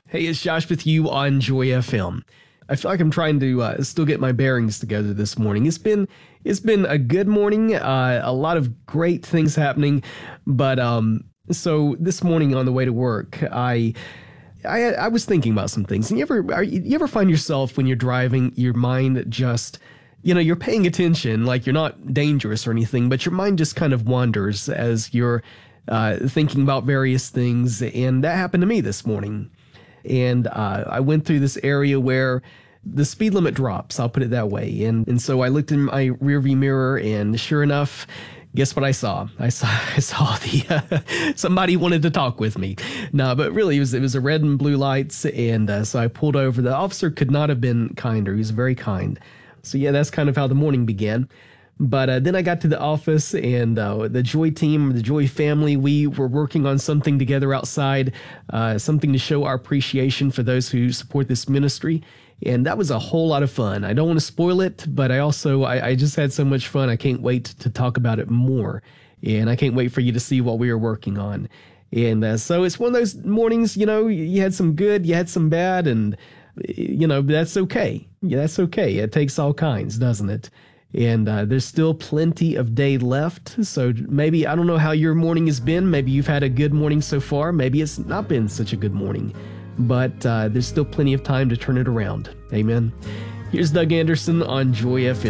Hey, it's Josh with you on Joy FM. I feel like I'm trying to still get my bearings together this morning. It's been a good morning, a lot of great things happening, but so this morning on the way to work, I was thinking about some things. And you ever find yourself when you're driving, your mind just, you're paying attention, like you're not dangerous or anything, but your mind just kind of wanders as you're thinking about various things, and that happened to me this morning. And I went through this area where the speed limit drops, I'll put it that way. And so I looked in my rearview mirror, and sure enough, guess what I saw? I saw the somebody wanted to talk with me. No, but really it was a red and blue lights, and so I pulled over. The officer could not have been kinder. He was very kind. So yeah, that's kind of how the morning began. But then I got to the office, and the Joy team, the Joy family, we were working on something together outside, something to show our appreciation for those who support this ministry. And that was a whole lot of fun. I don't want to spoil it, but I just had so much fun. I can't wait to talk about it more. And I can't wait for you to see what we are working on. And so it's one of those mornings, you had some good, you had some bad, and, that's okay. Yeah, that's okay. It takes all kinds, doesn't it? And there's still plenty of day left. So maybe, I don't know how your morning has been. Maybe you've had a good morning so far. Maybe it's not been such a good morning. But there's still plenty of time to turn it around. Amen. Here's Doug Anderson on Joy FM.